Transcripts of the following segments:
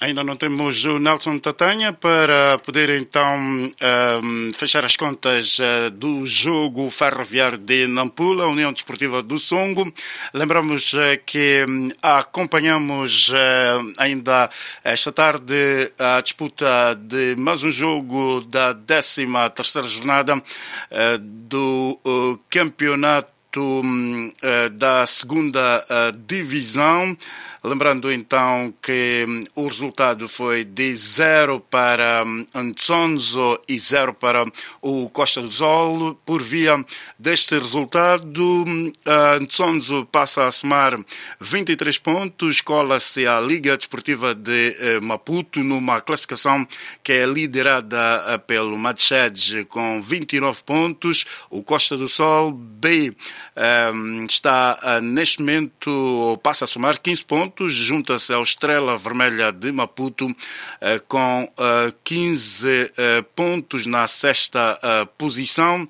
Ainda não temos o Nelson Tatanha para poder então fechar as contas do jogo Ferroviário de Nampula, União Desportiva do Songo. Lembramos que acompanhamos ainda esta tarde a disputa de mais um jogo da 13ª jornada do campeonato da segunda divisão. Lembrando então que o resultado foi de 0 para Ntsonzo e 0 para o Costa do Sol. Por via deste resultado, Ntsonzo passa a somar 23 pontos, cola-se à Liga Desportiva de Maputo numa classificação que é liderada pelo Matched com 29 pontos. O Costa do Sol B está neste momento, passa a somar 15 pontos, junta-se ao Estrela Vermelha de Maputo com 15 pontos na sexta posição.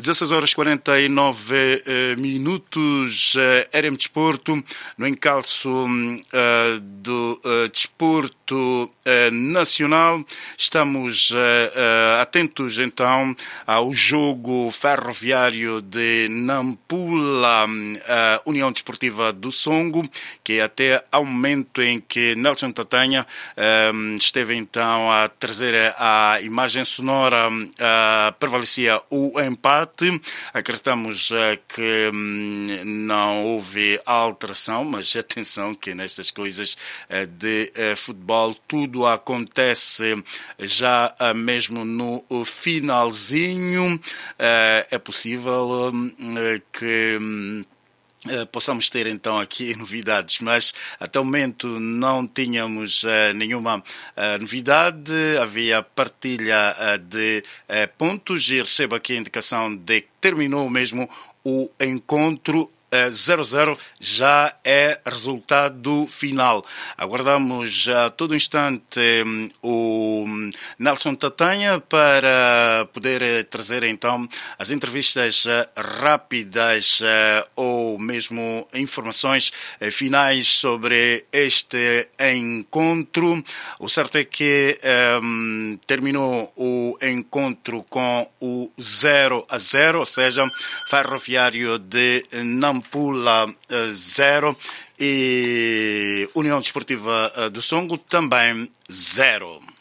16h49, RM Desporto, no encalço do Desporto Nacional. Estamos atentos então ao jogo Ferroviário de Nampula, União Desportiva do Songo, que até ao momento em que Nelson Tatanha esteve então a trazer a imagem sonora, prevalecia o empate. Acreditamos que não houve alteração, mas atenção que nestas coisas de futebol tudo acontece já mesmo no finalzinho. É possível que possamos ter então aqui novidades, mas até o momento não tínhamos nenhuma novidade. Havia partilha de pontos e recebo aqui a indicação de que terminou mesmo o encontro. 0-0 já é resultado final. Aguardamos a todo instante o Nelson Tatanha para poder trazer então as entrevistas rápidas ou mesmo informações finais sobre este encontro. O certo é que terminou o encontro com o 0-0, ou seja, Ferroviário de Nampula 0 e União Desportiva do Songo também 0.